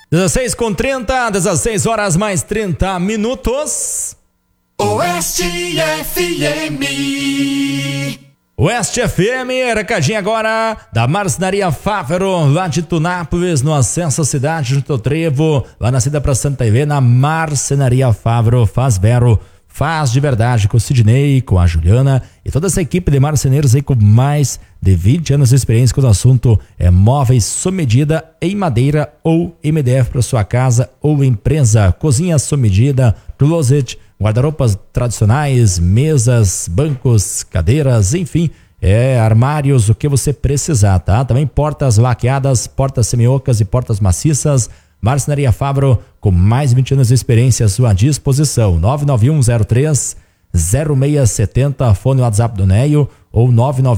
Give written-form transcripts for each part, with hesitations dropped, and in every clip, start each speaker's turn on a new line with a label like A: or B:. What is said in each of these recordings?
A: 16h30, 16 horas mais 30 minutos.
B: Oeste FM.
A: Oeste FM, recadinho agora da Marcenaria Fávero, lá de Tunápolis, no acesso à cidade, junto ao Trevo, lá na saída pra Santa Helena. Marcenaria Fávero faz vero, faz de verdade, com o Sidney, com a Juliana e toda essa equipe de marceneiros aí com mais de 20 anos de experiência, quando o assunto é móveis sob medida em madeira ou MDF para sua casa ou empresa, cozinha sob medida, closet, guarda-roupas tradicionais, mesas, bancos, cadeiras, enfim, armários, o que você precisar, tá? Também portas laqueadas, portas semiocas e portas maciças. Marcenaria Fávero, com mais de 20 anos de experiência à sua disposição. 99103-0670, fone WhatsApp do Neio, ou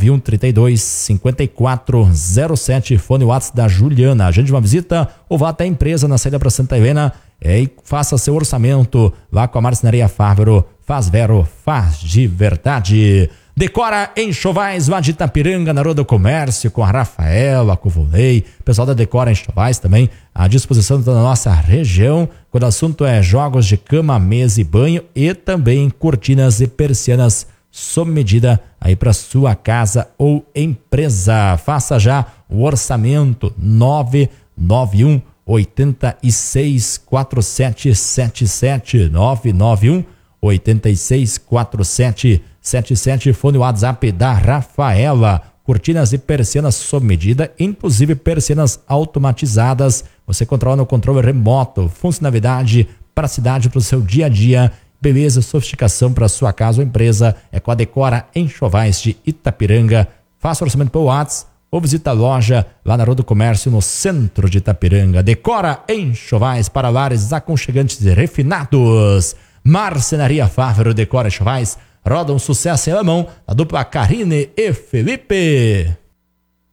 A: 991-32-5407, fone WhatsApp da Juliana. Agende uma visita ou vá até a empresa na saída para Santa Helena e faça seu orçamento lá com a Marcenaria Fávero. Faz vero, faz de verdade. Decora Enxovais, lá de Itapiranga, na Rua do Comércio, com a Rafaela, com o Volney. Pessoal da Decora Enxovais também à disposição da nossa região, quando o assunto é jogos de cama, mesa e banho, e também cortinas e persianas sob medida aí para sua casa ou empresa. Faça já o orçamento. 991 864777, 991 864777, fone WhatsApp da Rafaela. Cortinas e persianas sob medida, inclusive persianas automatizadas. Você controla no controle remoto, funcionalidade, praticidade para o seu dia a dia, beleza, sofisticação para sua casa ou empresa. É com a Decora Enxovais de Itapiranga. Faça orçamento pelo WhatsApp ou visita a loja lá na Rua do Comércio, no centro de Itapiranga. Decora Enxovais, para lares aconchegantes e refinados. Marcenaria Fávero, Decora Enxovais, roda um sucesso em alemão, a dupla Karine e Felipe.